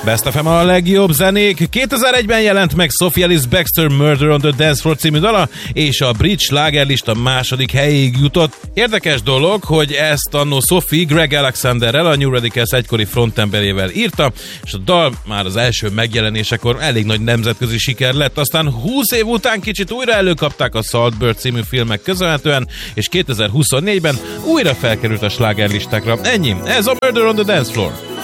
Best FM a legjobb zenék. 2001-ben jelent meg Sophie Ellis Bextor Murder on the Dance Floor című dala, és a brit slágerlista második helyéig jutott. Érdekes dolog, hogy ezt annó Sophie Greg Alexanderrel, a New Radicals egykori frontemberével írta, és a dal már az első megjelenésekor elég nagy nemzetközi siker lett, aztán 20 év után kicsit újra előkapták a Saltburn című filmek köszönhetően, és 2024-ben újra felkerült a slágerlistákra. Ennyi, ez a Murder on the Dance Floor.